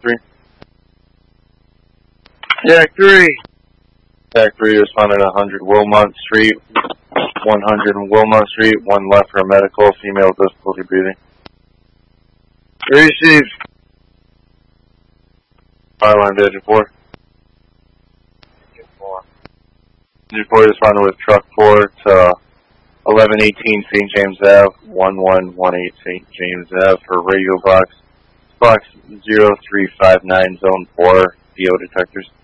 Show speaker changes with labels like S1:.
S1: 3.
S2: Jack 3.
S1: Jack 3 responded to 100 Wilmont Street, 100 Wilmont Street, 1 left for medical, female with difficulty breathing.
S2: Received.
S1: Fireline to Engine 4. Engine 4 responded with truck 4 to 1118 St. James Ave, 1118 St. James Ave for radio box 0359 zone 4 DO detectors.